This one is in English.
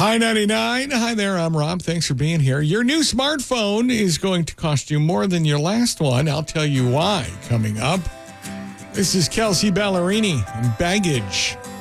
Hi, 99. Hi there, I'm Rob. Thanks for being here. Your new smartphone is going to cost you more than your last one. I'll tell you why coming up. This is Kelsey Ballerini and Baggage.